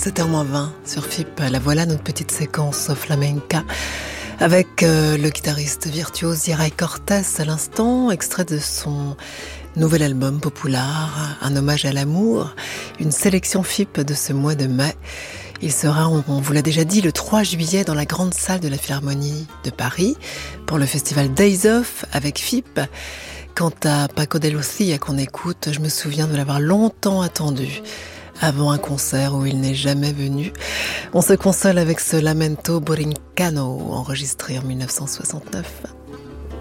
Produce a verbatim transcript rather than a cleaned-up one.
sept heures moins vingt sur F I P. La voilà notre petite séquence flamenca avec euh, le guitariste virtuose Yeray Cortés à l'instant, extrait de son nouvel album Popular, un hommage à l'amour, une sélection F I P de ce mois de mai. Il sera, on, on vous l'a déjà dit, le trois juillet dans la grande salle de la Philharmonie de Paris pour le festival Days Of avec F I P. Quant à Paco de Lucia qu'on écoute, je me souviens de l'avoir longtemps attendu avant un concert où il n'est jamais venu. On se console avec ce Lamento Borincano enregistré en mille neuf cent soixante-neuf.